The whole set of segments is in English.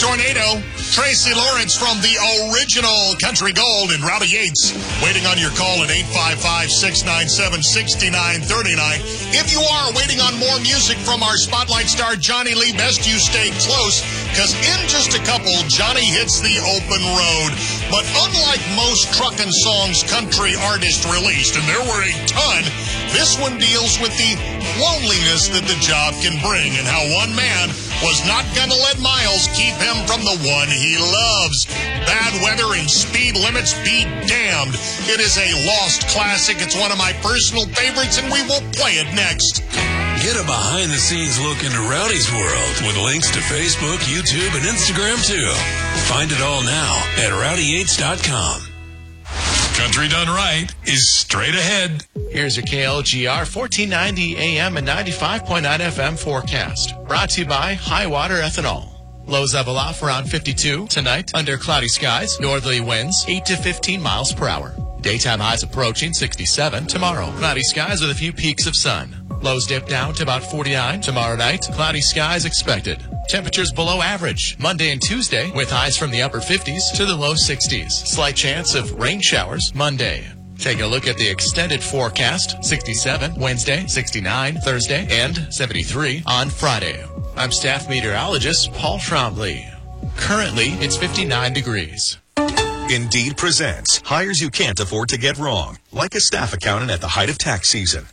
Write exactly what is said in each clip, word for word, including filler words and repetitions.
Tornado. Tracy Lawrence from the original Country Gold and Rowdy Yates waiting on your call at eight five five, six nine seven, six nine three nine. If you are waiting on more music from our Spotlight star Johnny Lee, best you stay close, because in just a couple, Johnny hits the open road. But unlike most truckin' songs country artists released, and there were a ton, this one deals with the loneliness that the job can bring and how one man was not going to let Miles keep him from the one he loves. Bad weather and speed limits be damned. It is a lost classic. It's one of my personal favorites, and we will play it next. Get a behind-the-scenes look into Rowdy's world with links to Facebook, YouTube, and Instagram, too. Find it all now at rowdy yates dot com. Country Done Right is straight ahead. Here's your K L G R fourteen ninety A M and ninety-five point nine F M forecast. Brought to you by High Water Ethanol. Lows level off around fifty-two tonight under cloudy skies. Northerly winds eight to fifteen miles per hour. Daytime highs approaching sixty-seven tomorrow. Cloudy skies with a few peaks of sun. Lows dip down to about forty-nine tomorrow night. Cloudy skies expected. Temperatures below average Monday and Tuesday with highs from the upper fifties to the low sixties. Slight chance of rain showers Monday. Take a look at the extended forecast. sixty-seven Wednesday, sixty-nine Thursday, and seventy-three on Friday. I'm staff meteorologist Paul Trombley. Currently, it's fifty-nine degrees. Indeed presents hires you can't afford to get wrong, like a staff accountant at the height of tax season.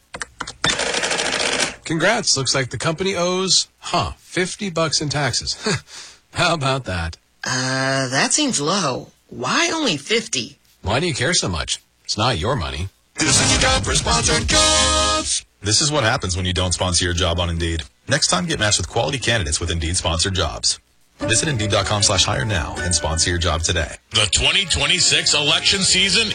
Congrats. Looks like the company owes, huh, fifty bucks in taxes. How about that? Uh, that seems low. Why only fifty? Why do you care so much? It's not your money. This is your job for sponsored jobs. This is what happens when you don't sponsor your job on Indeed. Next time, get matched with quality candidates with Indeed sponsored jobs. Visit Indeed dot com slash hire now and sponsor your job today. The twenty twenty-six election season